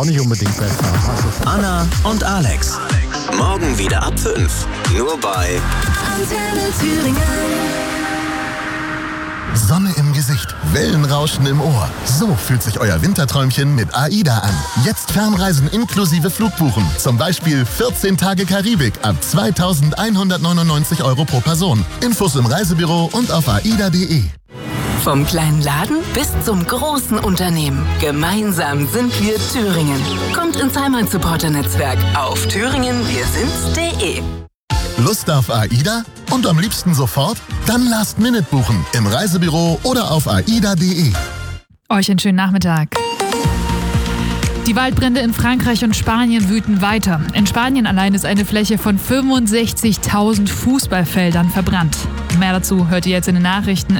Auch nicht unbedingt besser. Anna und Alex. Morgen wieder ab 5. Nur bei Antenne Thüringen. Sonne im Gesicht, Wellenrauschen im Ohr. So fühlt sich euer Winterträumchen mit AIDA an. Jetzt Fernreisen inklusive Flugbuchen. Zum Beispiel 14 Tage Karibik ab 2.199 € pro Person. Infos im Reisebüro und auf aida.de. Vom kleinen Laden bis zum großen Unternehmen. Gemeinsam sind wir Thüringen. Kommt ins Heimatsupporter-Netzwerk auf thüringenwirsinds.de. Lust auf AIDA? Und am liebsten sofort? Dann Last Minute buchen im Reisebüro oder auf aida.de. Euch einen schönen Nachmittag. Die Waldbrände in Frankreich und Spanien wüten weiter. In Spanien allein ist eine Fläche von 65.000 Fußballfeldern verbrannt. Mehr dazu hört ihr jetzt in den Nachrichten.